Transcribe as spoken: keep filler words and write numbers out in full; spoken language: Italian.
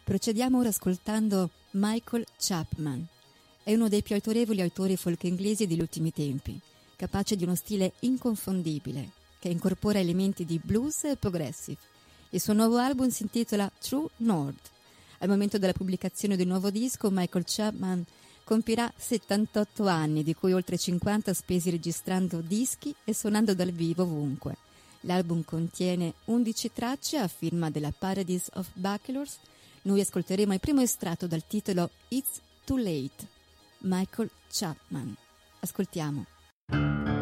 Procediamo ora ascoltando Michael Chapman. È uno dei più autorevoli autori folk inglesi degli ultimi tempi, capace di uno stile inconfondibile, che incorpora elementi di blues e progressive. Il suo nuovo album si intitola True North. Al momento della pubblicazione del nuovo disco, Michael Chapman compirà settantotto anni, di cui oltre cinquanta spesi registrando dischi e suonando dal vivo ovunque. L'album contiene undici tracce a firma della Paradise of Bachelors. Noi ascolteremo il primo estratto dal titolo It's Too Late, Michael Chapman. Ascoltiamo.